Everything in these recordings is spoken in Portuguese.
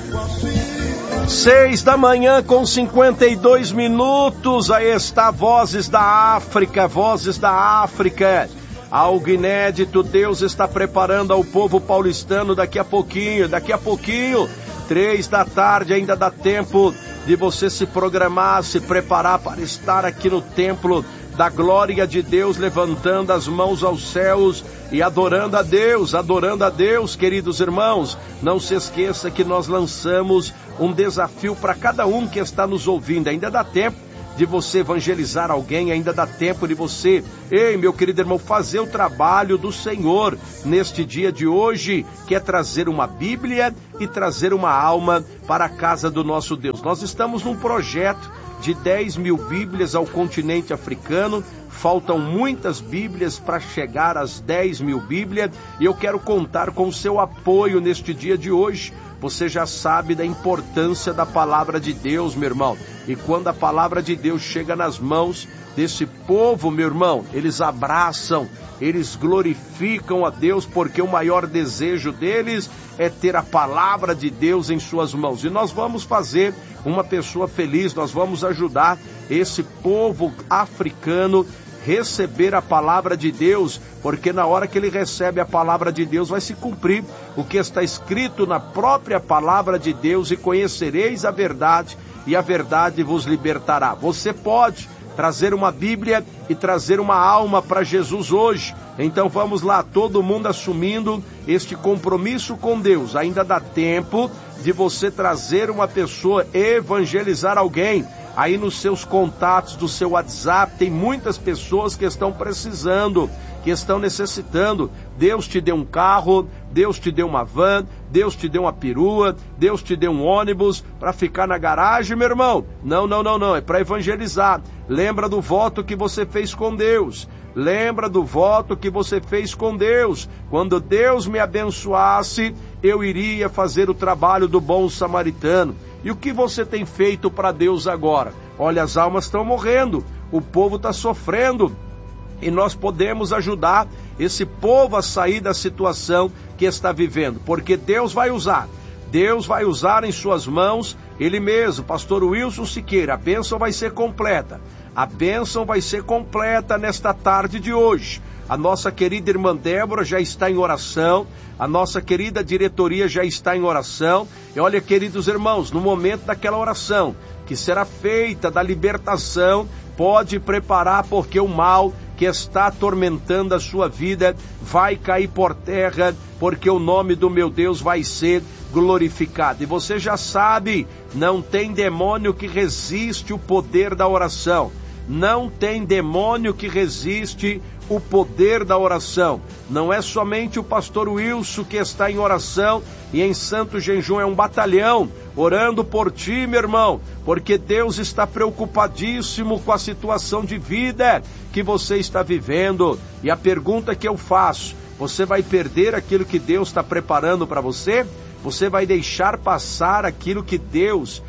6 da manhã com 52 minutos, aí está Vozes da África, Vozes da África, algo inédito, Deus está preparando ao povo paulistano daqui a pouquinho, 3 da tarde, ainda dá tempo de você se programar, se preparar para estar aqui no templo da glória de Deus, levantando as mãos aos céus e adorando a Deus, queridos irmãos. Não se esqueça que nós lançamos um desafio para cada um que está nos ouvindo, ainda dá tempo de você evangelizar alguém, ainda dá tempo de você, meu querido irmão, fazer o trabalho do Senhor neste dia de hoje, que é trazer uma Bíblia e trazer uma alma para a casa do nosso Deus. Nós estamos num projeto de 10 mil Bíblias ao continente africano, faltam muitas Bíblias para chegar às 10 mil Bíblias, e eu quero contar com o seu apoio neste dia de hoje. Você já sabe da importância da palavra de Deus, meu irmão, e quando a palavra de Deus chega nas mãos desse povo, meu irmão, eles abraçam, eles glorificam a Deus, porque o maior desejo deles é ter a palavra de Deus em suas mãos. E nós vamos fazer uma pessoa feliz, nós vamos ajudar esse povo africano receber a palavra de Deus, porque na hora que ele recebe a palavra de Deus vai se cumprir o que está escrito na própria palavra de Deus: e conhecereis a verdade, e a verdade vos libertará. Você pode trazer uma Bíblia e trazer uma alma para Jesus hoje. Então vamos lá, todo mundo assumindo este compromisso com Deus. Ainda dá tempo de você trazer uma pessoa, evangelizar alguém. Aí nos seus contatos do seu WhatsApp tem muitas pessoas que estão precisando, que estão necessitando. Deus te deu um carro, Deus te deu uma van, Deus te deu uma perua, Deus te deu um ônibus para ficar na garagem, meu irmão. Não, é para evangelizar. Lembra do voto que você fez com Deus. Lembra do voto que você fez com Deus. Quando Deus me abençoasse, eu iria fazer o trabalho do bom samaritano. E o que você tem feito para Deus agora? Olha, as almas estão morrendo, o povo está sofrendo, e nós podemos ajudar esse povo a sair da situação que está vivendo, porque Deus vai usar em suas mãos, Ele mesmo, pastor Wilson Siqueira. A bênção vai ser completa, nesta tarde de hoje. A nossa querida irmã Débora já está em oração, a nossa querida diretoria já está em oração, e olha, queridos irmãos, no momento daquela oração, que será feita da libertação, pode preparar, porque o mal que está atormentando a sua vida vai cair por terra, porque o nome do meu Deus vai ser glorificado. E você já sabe, não tem demônio que resiste o poder da oração. Não tem demônio que resiste o poder da oração. Não é somente o pastor Wilson que está em oração e em santo jejum, é um batalhão orando por ti, meu irmão, porque Deus está preocupadíssimo com a situação de vida que você está vivendo. E a pergunta que eu faço: você vai perder aquilo que Deus está preparando para você? Você vai deixar passar aquilo que Deus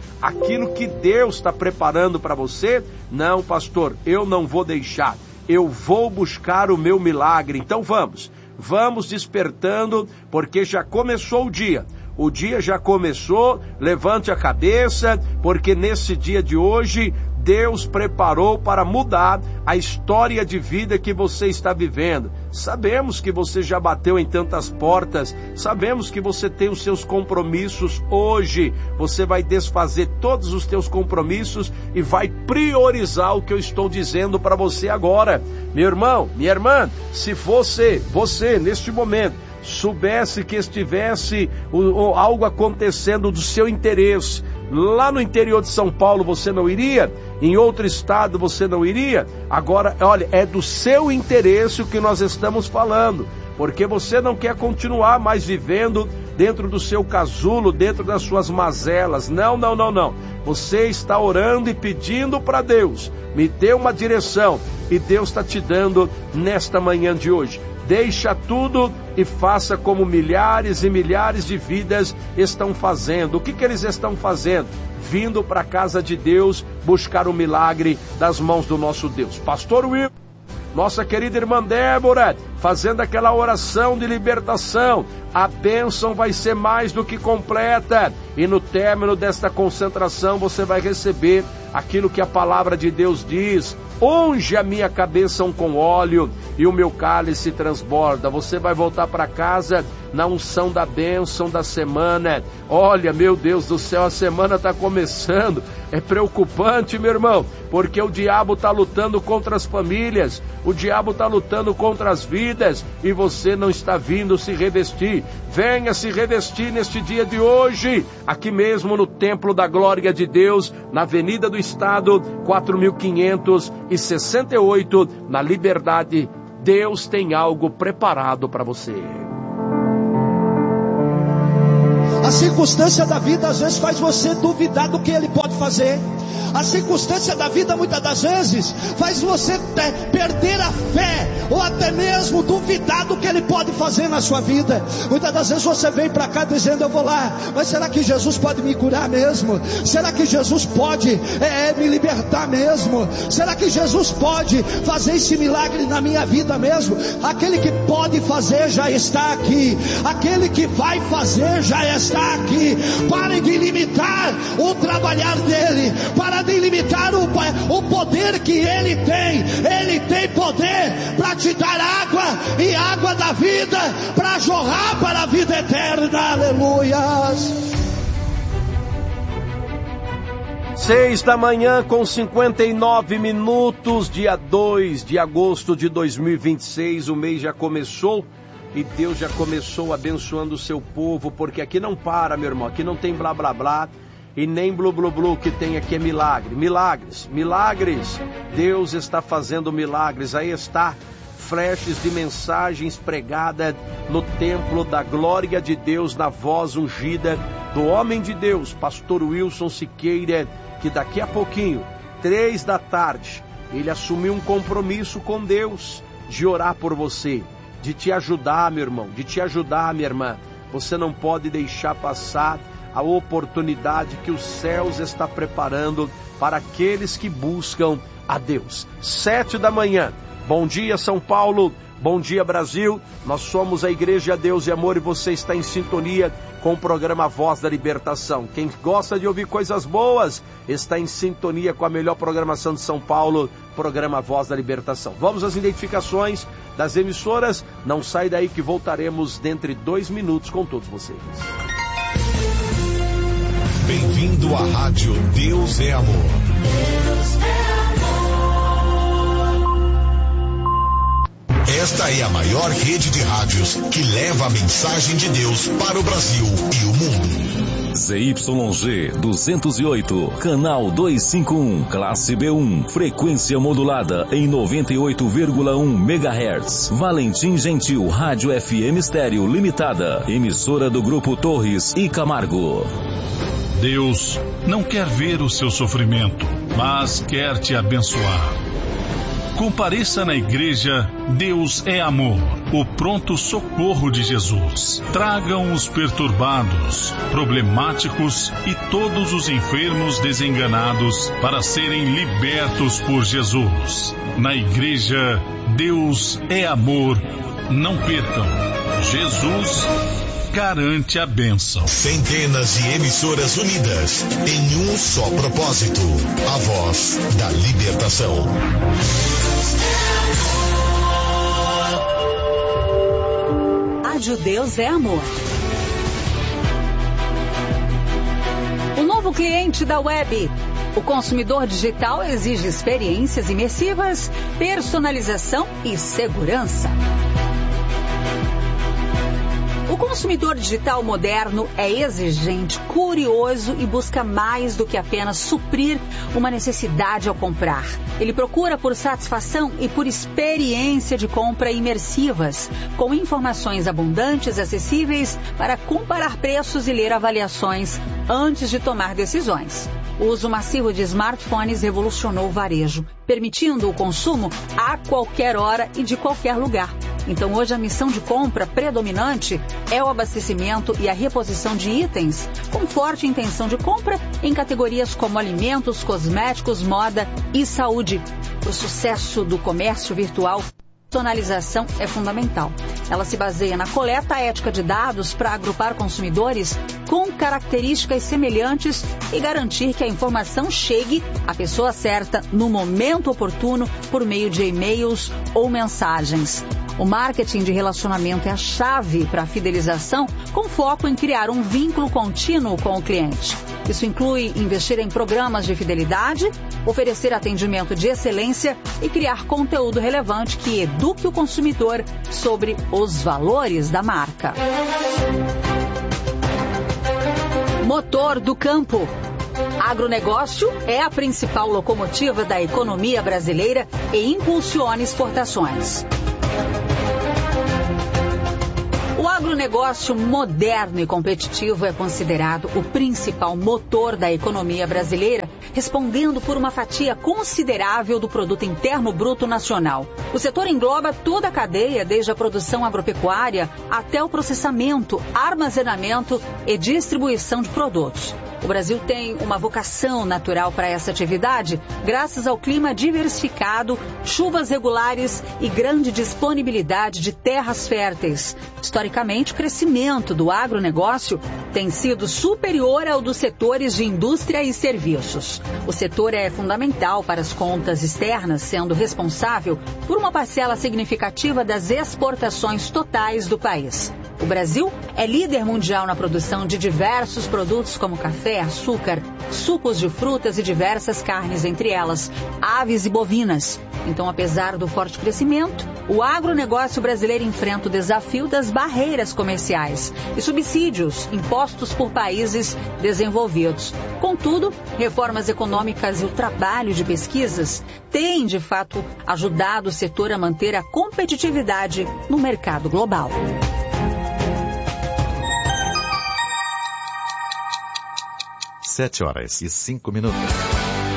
está preparando para você? Não, pastor, eu não vou deixar. Eu vou buscar o meu milagre. Então vamos despertando, porque já começou o dia. O dia já começou, levante a cabeça, porque nesse dia de hoje, Deus preparou para mudar a história de vida que você está vivendo. Sabemos que você já bateu em tantas portas, sabemos que você tem os seus compromissos hoje. Você vai desfazer todos os teus compromissos e vai priorizar o que eu estou dizendo para você agora. Meu irmão, minha irmã, se você neste momento, soubesse que estivesse algo acontecendo do seu interesse, lá no interior de São Paulo você não iria? Em outro estado você não iria? Agora, olha, é do seu interesse o que nós estamos falando, porque você não quer continuar mais vivendo dentro do seu casulo, dentro das suas mazelas. Não. Você está orando e pedindo para Deus, me dê uma direção, e Deus está te dando nesta manhã de hoje. Deixa tudo e faça como milhares e milhares de vidas estão fazendo. O que eles estão fazendo? Vindo para a casa de Deus buscar o milagre das mãos do nosso Deus. Pastor Will, nossa querida irmã Débora, fazendo aquela oração de libertação. A bênção vai ser mais do que completa. E no término desta concentração você vai receber aquilo que a palavra de Deus diz: unge a minha cabeça com óleo e o meu cálice transborda. Você vai voltar para casa na unção da bênção da semana. Olha, meu Deus do céu, a semana está começando. É preocupante, meu irmão, porque o diabo está lutando contra as famílias, o diabo está lutando contra as vidas, e você não está vindo se revestir. Venha se revestir neste dia de hoje, aqui mesmo no Templo da Glória de Deus, na Avenida do Estado, 4568, na Liberdade. Deus tem algo preparado para você. A circunstância da vida às vezes faz você duvidar do que Ele pode fazer. A circunstância da vida muitas das vezes faz você perder a fé, ou até mesmo duvidar do que Ele pode fazer na sua vida. Muitas das vezes você vem para cá dizendo: eu vou lá, mas será que Jesus pode me curar mesmo? Será que Jesus pode me libertar mesmo? Será que Jesus pode fazer esse milagre na minha vida mesmo? Aquele que pode fazer já está aqui, aquele que vai fazer já está aqui. Pare de limitar o trabalhar dele, para de limitar o poder que ele tem. Ele tem poder para te dar água, e água da vida, para jorrar para a vida eterna. Aleluias. 6:59, dia 2 de agosto de 2026, o mês já começou. E Deus já começou abençoando o seu povo, porque aqui não para, meu irmão, aqui não tem blá blá blá e nem blu blu blu. O que tem aqui é milagre, milagres, milagres. Deus está fazendo milagres. Aí está, flashes de mensagens pregadas no Templo da Glória de Deus, na voz ungida do homem de Deus, pastor Wilson Siqueira, que daqui a pouquinho, 3 da tarde, ele assumiu um compromisso com Deus de orar por você, de te ajudar, meu irmão, de te ajudar, minha irmã. Você não pode deixar passar a oportunidade que os céus está preparando para aqueles que buscam a Deus. 7 da manhã, bom dia São Paulo, bom dia Brasil. Nós somos a Igreja Deus e Amor, e você está em sintonia com o programa Voz da Libertação. Quem gosta de ouvir coisas boas está em sintonia com a melhor programação de São Paulo, programa Voz da Libertação. Vamos às identificações das emissoras. Não sai daí que voltaremos dentro de 2 minutos com todos vocês. Bem-vindo à Rádio Deus é Amor. Deus é amor. Esta é a maior rede de rádios que leva a mensagem de Deus para o Brasil e o mundo. ZYG 208, canal 251, classe B1, frequência modulada em 98,1 MHz. Valentim Gentil, Rádio FM Estéreo Limitada, emissora do Grupo Torres e Camargo. Deus não quer ver o seu sofrimento, mas quer te abençoar. Compareça na igreja Deus é Amor, o pronto socorro de Jesus. Tragam os perturbados, problemáticos e todos os enfermos desenganados para serem libertos por Jesus. Na igreja Deus é Amor, não percam. Jesus garante a bênção. Centenas de emissoras unidas em um só propósito: a voz da libertação. Rádio Deus é Amor. O novo cliente da web. O consumidor digital exige experiências imersivas, personalização e segurança. O consumidor digital moderno é exigente, curioso e busca mais do que apenas suprir uma necessidade ao comprar. Ele procura por satisfação e por experiência de compra imersivas, com informações abundantes e acessíveis para comparar preços e ler avaliações antes de tomar decisões. O uso massivo de smartphones revolucionou o varejo, permitindo o consumo a qualquer hora e de qualquer lugar. Então hoje a missão de compra predominante é o abastecimento e a reposição de itens com forte intenção de compra em categorias como alimentos, cosméticos, moda e saúde. O sucesso do comércio virtual personalização é fundamental. Ela se baseia na coleta ética de dados para agrupar consumidores com características semelhantes e garantir que a informação chegue à pessoa certa no momento oportuno por meio de e-mails ou mensagens. O marketing de relacionamento é a chave para a fidelização, com foco em criar um vínculo contínuo com o cliente. Isso inclui investir em programas de fidelidade, oferecer atendimento de excelência e criar conteúdo relevante que eduque o consumidor sobre os valores da marca. Motor do campo. Agronegócio é a principal locomotiva da economia brasileira e impulsiona exportações. O agronegócio moderno e competitivo é considerado o principal motor da economia brasileira, respondendo por uma fatia considerável do produto interno bruto nacional. O setor engloba toda a cadeia, desde a produção agropecuária até o processamento, armazenamento e distribuição de produtos. O Brasil tem uma vocação natural para essa atividade, graças ao clima diversificado, chuvas regulares e grande disponibilidade de terras férteis. Historicamente, o crescimento do agronegócio tem sido superior ao dos setores de indústria e serviços. O setor é fundamental para as contas externas, sendo responsável por uma parcela significativa das exportações totais do país. O Brasil é líder mundial na produção de diversos produtos como café, açúcar, sucos de frutas e diversas carnes, entre elas aves e bovinas. Então, apesar do forte crescimento, o agronegócio brasileiro enfrenta o desafio das barreiras comerciais e subsídios impostos por países desenvolvidos. Contudo, reformas econômicas e o trabalho de pesquisas têm, de fato, ajudado o setor a manter a competitividade no mercado global. 7 horas e 5 minutos.